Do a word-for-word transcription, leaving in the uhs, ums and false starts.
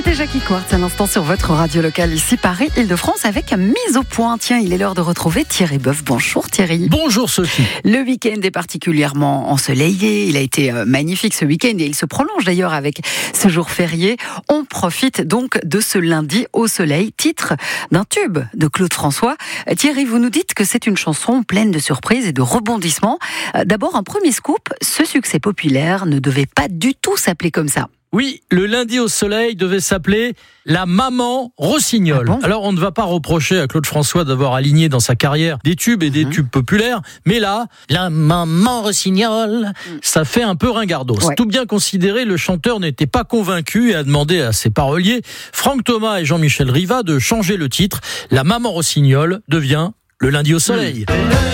C'était Jackie Quartz, un instant sur votre radio locale ici Paris, Île-de-France, avec mise au point. Tiens, il est l'heure de retrouver Thierry Boeuf. Bonjour Thierry. Bonjour Sophie. Le week-end est particulièrement ensoleillé. Il a été magnifique ce week-end et il se prolonge d'ailleurs avec ce jour férié. On profite donc de ce lundi au soleil, titre d'un tube de Claude François. Thierry, vous nous dites que c'est une chanson pleine de surprises et de rebondissements. D'abord, un premier scoop, ce succès populaire ne devait pas du tout s'appeler comme ça. Oui, le lundi au soleil devait s'appeler La Maman Rossignol. Ah bon ? Alors, on ne va pas reprocher à Claude François d'avoir aligné dans sa carrière des tubes et des mmh. tubes populaires, mais là, La Maman Rossignol, mmh. ça fait un peu ringardos. Ouais. Tout bien considéré, le chanteur n'était pas convaincu et a demandé à ses paroliers, Franck Thomas et Jean-Michel Riva, de changer le titre. La Maman Rossignol devient Le lundi au soleil. Mmh.